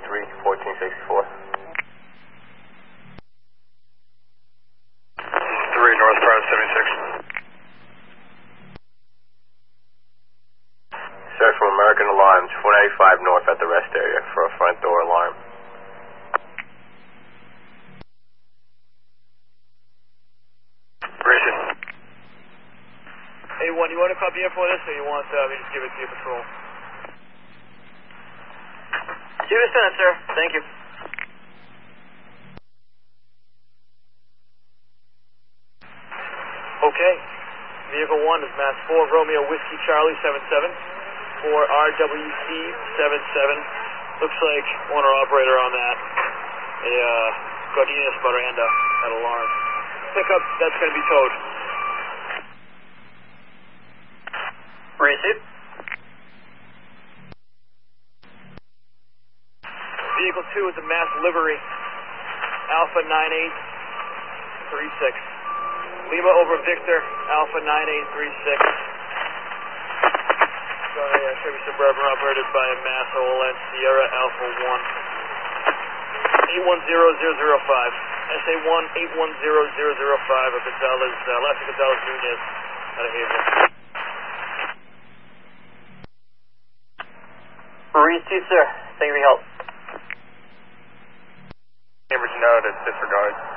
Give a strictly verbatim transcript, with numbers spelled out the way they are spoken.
three, fourteen sixty-four. three, North Private seventy-six. Sir, from American Alarms, four ninety-five North at the rest area for a front door alarm. Racing. A one, you want to copy in for this, or you want uh, me to just give it to your patrol? Do the send, sir. Thank you. Okay. Vehicle one is Mass four, Romeo Whiskey Charlie seven seven for R W C seven seven. Looks like owner operator on that. A uh, Godinez Miranda at alarm. Pickup, that's going to be towed. Receive. Vehicle two is a Mass livery. Alpha nine eight three six. Lima over Victor, Alpha nine eight three six. Sorry, uh, Chevy Suburban operated by Mass O L N Sierra Alpha one. eight one zero zero zero five. S A one eight one zero zero zero five of Gonzalez, uh, Lassie Gonzalez Nunez out of Hazel. Receive, sir. Thank you for your help. Cambridge noted, disregard.